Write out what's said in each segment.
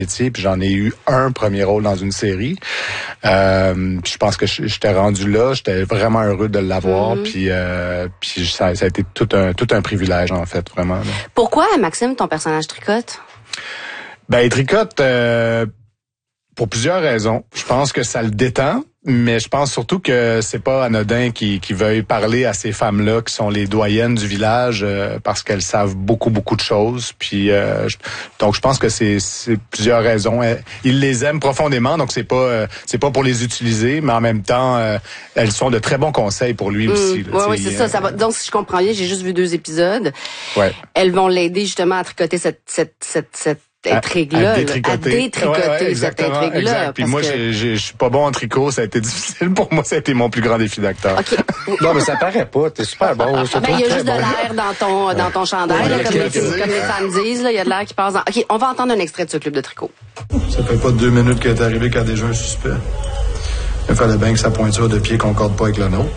métier, puis j'en ai eu un premier rôle dans une série. Je pense que j'étais rendu là, j'étais vraiment heureux de l'avoir, puis ça a été tout un privilège en fait, vraiment. Là. Pourquoi, Maxime, ton personnage tricote? Ben, il tricote pour plusieurs raisons. Je pense que ça le détend, mais je pense surtout que c'est pas anodin qui veuille parler à ces femmes-là qui sont les doyennes du village parce qu'elles savent beaucoup de choses. Puis donc je pense que c'est plusieurs raisons. Il les aime profondément, donc c'est pas pour les utiliser, mais en même temps elles sont de très bons conseils pour lui aussi. Oui, c'est ça. Ça va. Donc si je comprends bien, j'ai juste vu 2 épisodes. Ouais. Elles vont l'aider justement à tricoter cette intrigue-là, à détricoter cette intrigue-là. Exact. Puis moi, je suis pas bon en tricot, ça a été difficile pour moi, ça a été mon plus grand défi d'acteur. Okay. Non, mais ça paraît pas, t'es super bon. Il y a juste de l'air dans ton chandail, là, comme les femmes disent, il y a de l'air qui passe. OK, on va entendre un extrait de ce club de tricot. Ça fait pas 2 minutes qu'elle est arrivée qu'il y a déjà un suspect. Il fallait bien que sa pointure de pied concorde pas avec la nôtre.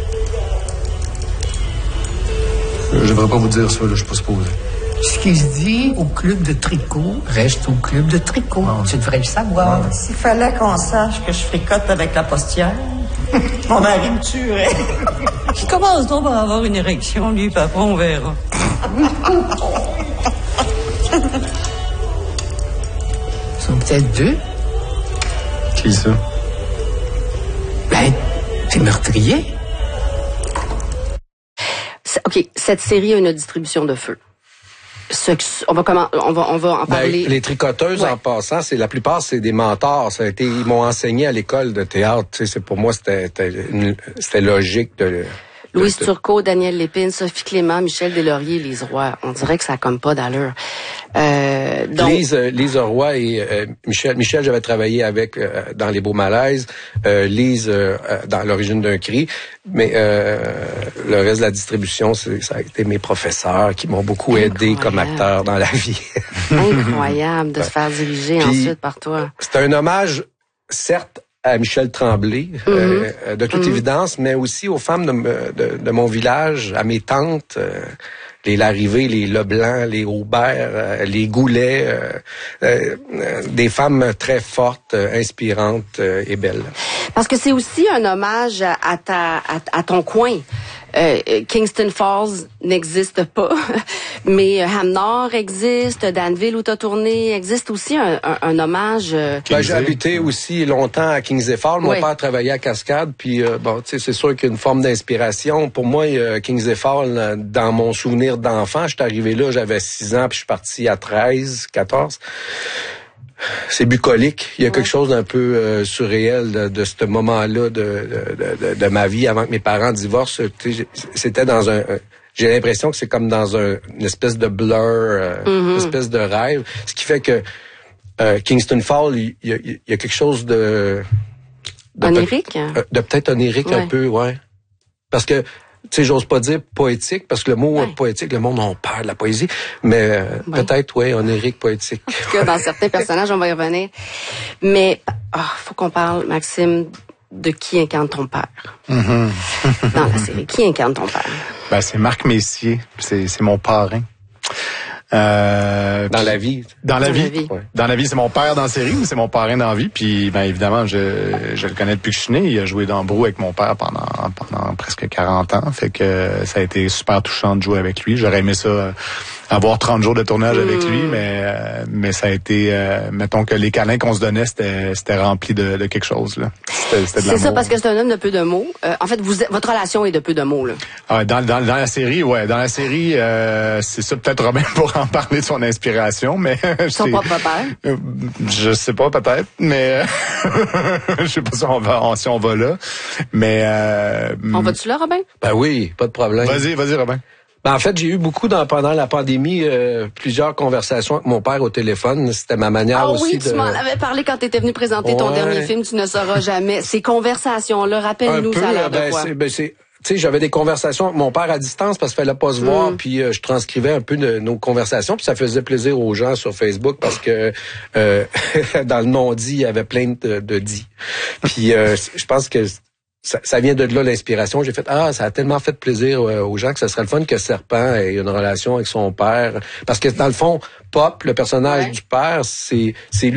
Je devrais pas vous dire ça, là, je suis pas supposé. Ce qui se dit au club de tricot reste au club de tricot. Tu devrais le savoir. S'il fallait qu'on sache que je fricote avec la postière, mon mari me tuerait. Je commence donc par avoir une érection, lui, puis après on verra. Ils sont peut-être 2. Qui ça? Ben, t'es meurtrier. OK, cette série a une distribution de feu. On va en parler. Les tricoteuses, en passant, la plupart, c'est des mentors. Ils m'ont enseigné à l'école de théâtre. Pour moi, c'était logique de... Louise Turcot, Daniel Lépine, Sophie Clément, Michel Deslauriers, Lise Roy. On dirait que ça a comme pas d'allure. Donc... Lise Roy et Michel, j'avais travaillé avec dans Les Beaux Malaises. Lise dans L'Origine d'un cri. Mais le reste de la distribution, ça a été mes professeurs qui m'ont beaucoup aidé comme acteur dans la vie. Incroyable de se faire diriger ensuite par toi. C'est un hommage, certes, à Michel Tremblay, de toute évidence, mais aussi aux femmes de mon village, à mes tantes, les Larrivée, les Leblanc, les Aubert, les Goulet, des femmes très fortes, inspirantes et belles. Parce que c'est aussi un hommage à ton coin. Kingston Falls n'existe pas, mais Ham Nord existe, Danville où t'as tourné existe aussi un hommage. J'ai habité aussi longtemps à Kingsley Falls. Mon père travaillait à Cascade, puis c'est sûr qu'il y a une forme d'inspiration. Pour moi, Kingsley Falls, dans mon souvenir d'enfant, je suis arrivé là, j'avais 6 ans, puis je suis parti à 13, 14. C'est bucolique. Il y a quelque chose d'un peu surréel de ce moment-là de ma vie avant que mes parents divorcent. C'était dans j'ai l'impression que c'est comme dans une espèce de blur, une espèce de rêve. Ce qui fait que Kingston Falls, il y a quelque chose de onirique? De peut-être onirique un peu, ouais. Parce que j'ose pas dire poétique, parce que le mot poétique, le monde a peur de la poésie, mais peut-être, onirique, poétique. En tout cas, dans certains personnages, on va y revenir. Mais, faut qu'on parle, Maxime, de qui incarne ton père. Dans la série, qui incarne ton père? Ben, c'est Marc Messier, c'est mon parrain. Dans la vie. Dans la vie. Ouais. Dans la vie, c'est mon père dans la série, mais c'est mon parrain dans la vie. Puis, ben évidemment, je le connais depuis que je suis né. Il a joué dans Brou avec mon père pendant presque 40 ans. Fait que ça a été super touchant de jouer avec lui. J'aurais aimé ça avoir 30 jours de tournage avec lui, mais ça a été, mettons que les câlins qu'on se donnait, c'était rempli de quelque chose, là. C'était de l'amour. C'est ça, parce que c'est un homme de peu de mots. En fait, votre relation est de peu de mots, là. Dans la série, dans la série, c'est ça, peut-être Robin pourra en parler de son inspiration, mais... Son propre père? Je sais pas, peut-être, mais... je sais pas si on va là, mais... On va-tu là, Robin? Ben oui, pas de problème. Vas-y, Robin. Ben, en fait, j'ai eu beaucoup pendant la pandémie, plusieurs conversations avec mon père au téléphone. C'était ma manière aussi de... tu m'en avais parlé quand tu étais venu présenter ton dernier film, Tu ne sauras jamais. Ces conversations-là, rappelle-nous, ça a l'air de quoi? J'avais des conversations avec mon père à distance parce qu'il fallait pas se voir, puis je transcrivais un peu de nos conversations, puis ça faisait plaisir aux gens sur Facebook parce que dans le non-dit, il y avait plein de dits. Puis je pense que ça vient de là l'inspiration. J'ai fait ça a tellement fait plaisir aux gens que ce serait le fun que Serpent ait une relation avec son père, parce que dans le fond, Pop, le personnage du père, c'est lui